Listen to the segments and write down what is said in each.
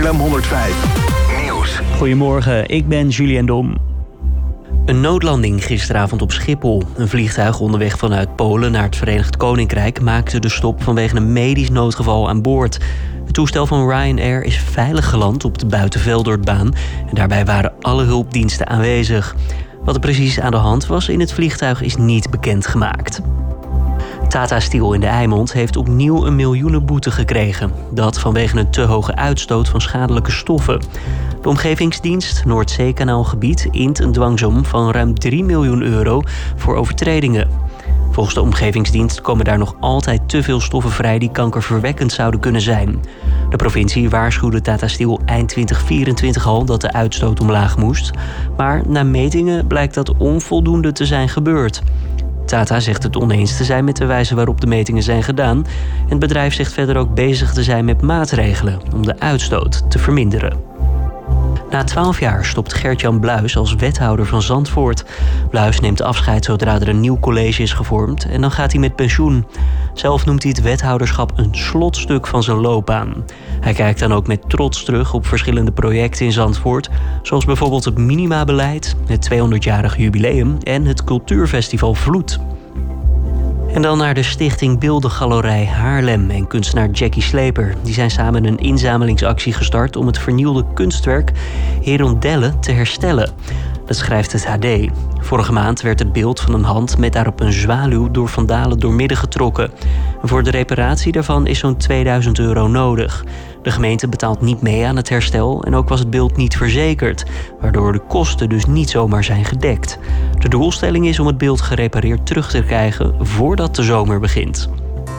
Haarlem 105 Nieuws. Goedemorgen, ik ben Julian Dom. Een noodlanding gisteravond op Schiphol. Een vliegtuig onderweg vanuit Polen naar het Verenigd Koninkrijk maakte de stop vanwege een medisch noodgeval aan boord. Het toestel van Ryanair is veilig geland op de Buitenveldortbaan en daarbij waren alle hulpdiensten aanwezig. Wat er precies aan de hand was in het vliegtuig is niet bekendgemaakt. Tata Steel in de Eimond heeft opnieuw een miljoenenboete gekregen. Dat vanwege een te hoge uitstoot van schadelijke stoffen. De Omgevingsdienst Noordzeekanaalgebied int een dwangsom van ruim 3 miljoen euro voor overtredingen. Volgens de Omgevingsdienst komen daar nog altijd te veel stoffen vrij die kankerverwekkend zouden kunnen zijn. De provincie waarschuwde Tata Steel eind 2024 al dat de uitstoot omlaag moest. Maar na metingen blijkt dat onvoldoende te zijn gebeurd. Tata zegt het oneens te zijn met de wijze waarop de metingen zijn gedaan. En het bedrijf zegt verder ook bezig te zijn met maatregelen om de uitstoot te verminderen. Na 12 jaar stopt Gert-Jan Bluis als wethouder van Zandvoort. Bluis neemt afscheid zodra er een nieuw college is gevormd en dan gaat hij met pensioen. Zelf noemt hij het wethouderschap een slotstuk van zijn loopbaan. Hij kijkt dan ook met trots terug op verschillende projecten in Zandvoort, zoals bijvoorbeeld het minimabeleid, het 200-jarig jubileum en het cultuurfestival Vloed. En dan naar de stichting Beeldengalerij Haarlem en kunstenaar Jackie Sleper. Die zijn samen een inzamelingsactie gestart om het vernielde kunstwerk Herondelle te herstellen. Dat schrijft het HD. Vorige maand werd het beeld van een hand met daarop een zwaluw door vandalen doormidden getrokken. En voor de reparatie daarvan is zo'n 2000 euro nodig. De gemeente betaalt niet mee aan het herstel en ook was het beeld niet verzekerd, waardoor de kosten dus niet zomaar zijn gedekt. De doelstelling is om het beeld gerepareerd terug te krijgen voordat de zomer begint.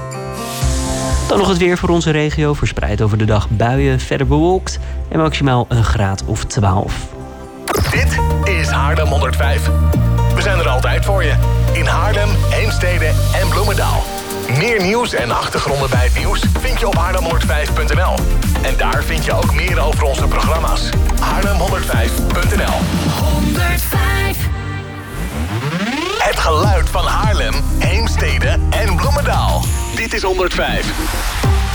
Dan nog het weer voor onze regio, verspreid over de dag buien, verder bewolkt en maximaal een graad of 12. Dit is Haarlem 105. We zijn er altijd voor je. In Haarlem, Heemstede en Bloemendaal. Meer nieuws en achtergronden bij het nieuws vind je op haarlem105.nl. En daar vind je ook meer over onze programma's. haarlem105.nl 105. Het geluid van Haarlem, Heemstede en Bloemendaal. Dit is 105.